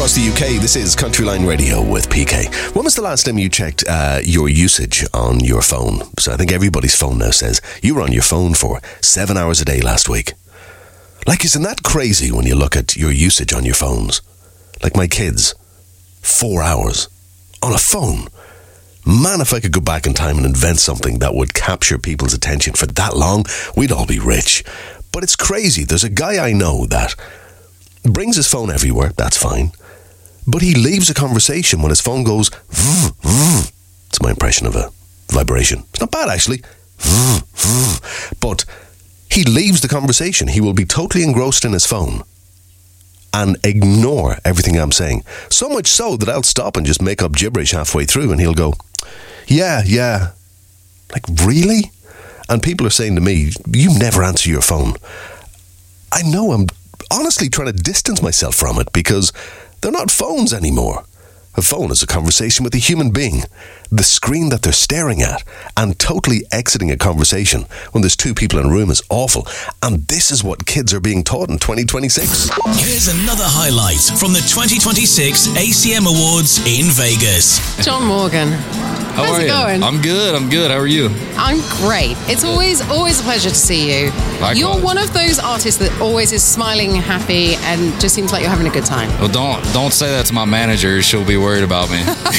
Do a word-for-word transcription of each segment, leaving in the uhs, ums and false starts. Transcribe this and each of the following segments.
across the U K. This is Countryline Radio with P K. When was the last time you checked uh, your usage on your phone? So I think everybody's phone now says you were on your phone for seven hours a day last week. Like, isn't that crazy when you look at your usage on your phones? Like my kids, four hours on a phone. Man, if I could go back in time and invent something that would capture people's attention for that long, we'd all be rich. But it's crazy. There's a guy I know that brings his phone everywhere, that's fine. But he leaves a conversation when his phone goes vroom, vroom. It's my impression of a vibration. It's not bad, actually. Vroom, vroom. But he leaves the conversation. He will be totally engrossed in his phone and ignore everything I'm saying. So much so that I'll stop and just make up gibberish halfway through and he'll go, yeah, yeah. Like, really? And people are saying to me, you never answer your phone. I know, I'm honestly trying to distance myself from it because they're not phones anymore. A phone is a conversation with a human being. The screen that they're staring at and totally exiting a conversation when there's two people in a room is awful. And this is what kids are being taught in twenty twenty-six. Here's another highlight from the twenty twenty-six A C M Awards in Vegas. John Morgan. How How's are it you? going? I'm good. I'm good. How are you? I'm great. It's always, always a pleasure to see you. Likewise. You're one of those artists that always is smiling, happy, and just seems like you're having a good time. Well, don't don't say that to my manager. She'll be worried about me.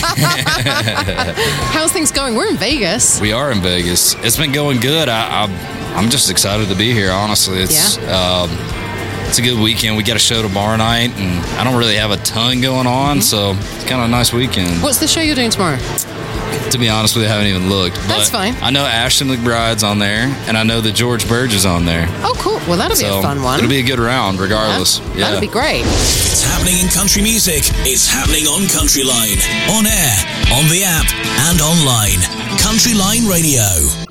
How's things going? We're in Vegas. We are in Vegas. It's been going good. I, I I'm just excited to be here. Honestly, it's Yeah. um, it's a good weekend. We got a show tomorrow night, and I don't really have a ton going on, Mm-hmm. so it's kind of a nice weekend. What's the show you're doing tomorrow? To be honest with you, I haven't even looked. But That's fine. I know Ashton McBride's on there, and I know that George Burge is on there. Oh, cool. Well, that'll be So a fun one. It'll be a good round, regardless. Yeah, Yeah. That'll be great. It's happening in country music. It's happening on Countryline. On air, on the app, and online. Countryline Radio.